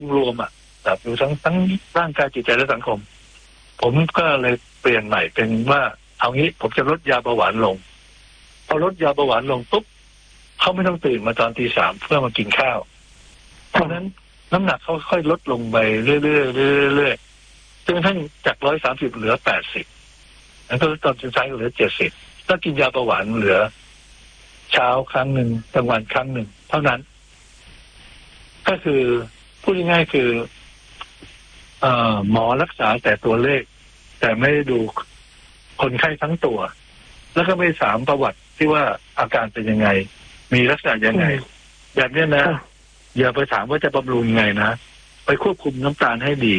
รวมแบบอยู่ทั้งร่างกายจิตใจและสังคมผมก็เลยเปลี่ยนใหม่เป็นว่าเอางี้ผมจะลดยาเบาหวานลงพอลดยาเบาหวานลงปุ๊บเขาไม่ต้องตื่นมาตอนตี 3เพื่อมากินข้าวเพราะนั้นน้ำหนักเขาค่อยลดลงไปเรื่อยๆเรื่อยๆจนกระทั่งจาก130เหลือ80แล้วก็ตอนสุดท้ายเหลือ70ถ้ากินยาเบาหวานเหลือเช้าครั้งหนึ่งกลางวันครั้งหนึ่งเท่านั้นก็คือพูดง่ายๆคือหมอรักษาแต่ตัวเลขแต่ไม่ได้ดูคนไข้ทั้งตัวแล้วก็ไม่ถามประวัติที่ว่าอาการเป็นยังไงมีลักษณะยังไงแบบนี้นะอย่าไปถามว่าจะบำรุงยังไงนะไปควบคุมน้ำตาลให้ดี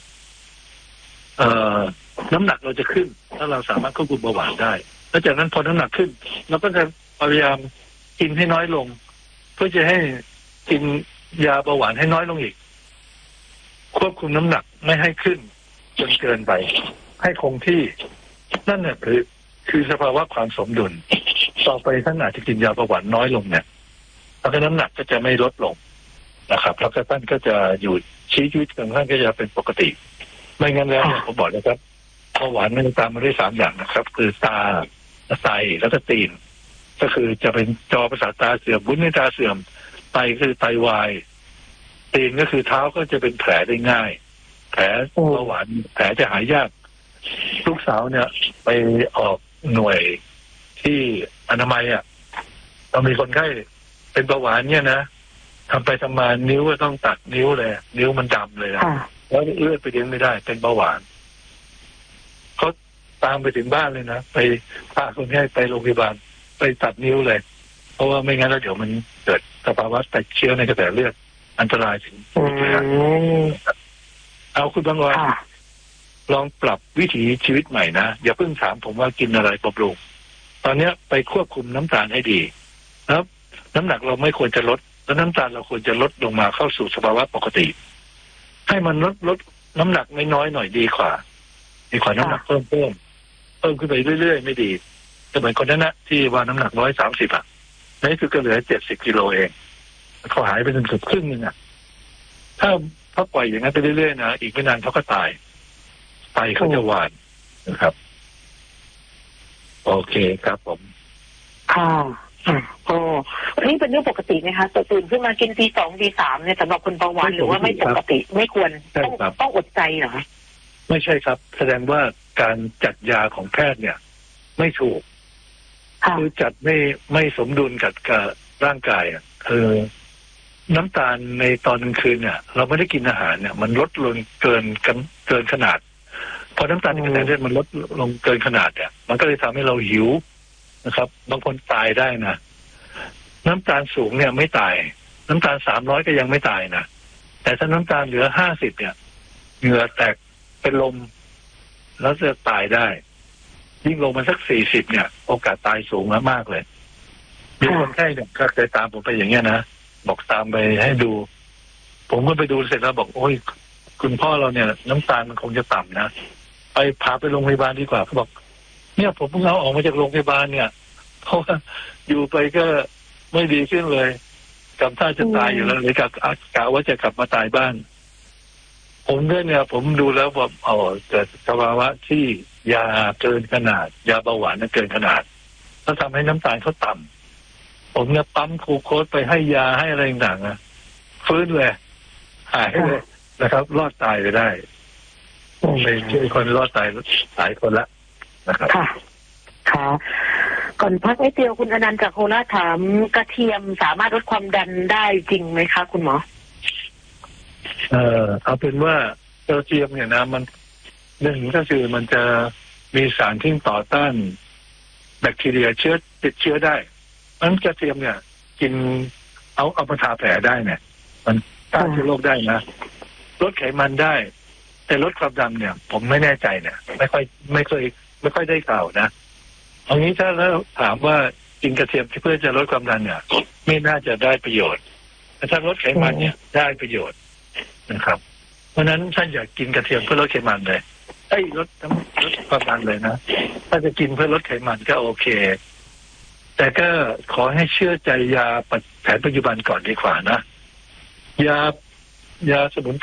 น้ำหนักเราจะขึ้นถ้าเราสามารถควบคุมเบาหวานได้แล้วจากนั้นพอน้ำหนักขึ้นเราก็จะพยายามกินให้น้อยลงเพื่อจะให้กินยาเบาหวานให้น้อยลงอีกควบคุมน้ำหนักไม่ให้ขึ้นจนเกินไปให้คงที่นั่นเนี่ยคือสภาวะความสมดุลต่อไปท่านอาจจะกินยาเบาหวานน้อยลงเนี่ยแล้วก็น้ำหนักก็จะไม่ลดลงนะครับแล้วก็ท่านก็จะอยู่ชีวิตของท่านก็จะเป็นปกติไม่งั้นแล้วเนี่ยผมบอกนะครับเบาหวานมันตามมาด้วย3อย่างนะครับคือตาไตแล้วก็ตีนก็คือจะเป็นจอประสาทตาเสื่อมวุ้นในตาเสื่อมไตคือไตวายตีนก็คือเท้าก็จะเป็นแผลได้ง่ายแผลเบาหวานแผลจะหายยากลูกสาวเนี่ยไปออกหน่วยที่อนามัยเรามีคนไข้เป็นเบาหวานเนี่ยนะทำไปทำมานิ้วก็ต้องตัดนิ้วเลยนิ้วมันดำเลยนะแล้วเลือดไปเลี้ยงไม่ได้เป็นเบาหวานเขาตามไปถึงบ้านเลยนะไปพาคนไข้ไปโรงพยาบาลไปตัดนิ้วเลยเพราะว่าไม่งั้นแล้วเดี๋ยวมันเกิดสภาวะติดเชื้อในกระแสเลือดอันตรายถึงเอาคุณบางวันลองปรับวิถีชีวิตใหม่นะอย่าเพิ่งถามผมว่ากินอะไรบำรุงตอนนี้ไปควบคุมน้ำตาลให้ดีแล้วน้ำหนักเราไม่ควรจะลดแล้วน้ำตาลเราควรจะลดลงมาเข้าสู่สภาวะปกติให้มันลดน้ำหนักน้อยๆหน่อยดีกว่าน้ำหนักเพิ่มขึ้นไปเรื่อยๆไม่ดีแต่เหมือนคนนั้นนะที่ว่าน้ำหนัก130นี่คือก็เหลือ70 กิโลเองเขาหายไปจนเกือบครึ่งนึงถ้าปล่อยอย่างนั้นไปเรื่อยๆนะอีกไม่นานเขาก็ตายไตเขาจะหวานนะครับโอเคครับผมนี่เป็นเรื่องปกติไหมคะตื่นขึ้นมากินตี2ตี3เนี่ยสำหรับคนเบาหวานหรือว่าไม่ปกติไม่ควรต้องอดใจเหรอคะไม่ใช่ครับแสดงว่าการจัดยาของแพทย์เนี่ยไม่ถูกคือจัดไม่สมดุลกับร่างกายคือน้ำตาลในตอนกลางคืนเนี่ยเราไม่ได้กินอาหารเนี่ยมันลดลงเกินขนาดพอน้ำตาลในกระแสเลือดมันลดลงเกินขนาดเนี่ยมันก็เลยทำให้เราหิวนะครับบางคนตายได้นะน้ำตาลสูงเนี่ยไม่ตายน้ำตาล300ก็ยังไม่ตายนะแต่ถ้าน้ำตาลเหลือ50เนี่ยเหงื่อแตกเป็นลมแล้วจะตายได้ยิ่งลงมาสัก40เนี่ยโอกาสตายสูงมากเลยมีคนไข้เนี่ยก็เคยตามผมไปอย่างเงี้ยนะบอกตามไปให้ดูผมก็ไปดูเสร็จแล้วบอกโอ้ยคุณพ่อเราเนี่ยน้ำตาลมันคงจะต่ำนะไปพาไปโรงพยาบาลดีกว่าเขาบอกเนี่ยผมเพิ่งเอาออกมาจากโรงพยาบาลเนี่ยเพราะว่าอยู่ไปก็ไม่ดีขึ้นเลยกำท่าจะตายอยู่แล้วเลยกะว่าจะกลับมาตายบ้านผมเนี่ยผมดูแล้วว่าเกิดสภาวะที่ยาเกินขนาดยาเบาหวานเกินขนาดแล้วทำให้น้ำตาลเขาต่ำผมเนี่ยปั๊มกลูโคสไปให้ยาให้อะไรต่างๆฟื้นเลยหายเลยนะครับรอดตายไปได้ไปช่วยคนรอดตายหลายคนละนะครับค่ะก่อนพักนิดเดียวคุณอนันต์จากโคราชถามกระเทียมสามารถลดความดันได้จริงไหมคะคุณหมอเอาเป็นว่ากระเทียมเนี่ยนะมันหนึ่งก็คือมันจะมีสารที่ต่อต้านแบคทีเรียติดเชื้อได้นั้นกระเทียมเนี่ยกินเอามาทาแผลได้เนี่ยมันต้านเชื้อโรคได้นะลดไขมันได้แต่ลดความดันเนี่ยผมไม่แน่ใจเนี่ยไม่ค่อยได้ข่าวนะเอางี้ถ้าแล้วถามว่ากินกระเทียมเพื่อจะลดความดันเนี่ยไม่น่าจะได้ประโยชน์แต่ถ้าลดไขมันเนี่ยได้ประโยชน์นะครับเพราะนั้นท่านอยากกินกระเทียมเพื่อลดไขมันเลยลดความดันเลยนะถ้าจะกินเพื่อลดไขมันก็โอเคแต่ก็ขอให้เชื่อใจยาแผนปัจจุบันก่อนดีกว่านะยาสมุน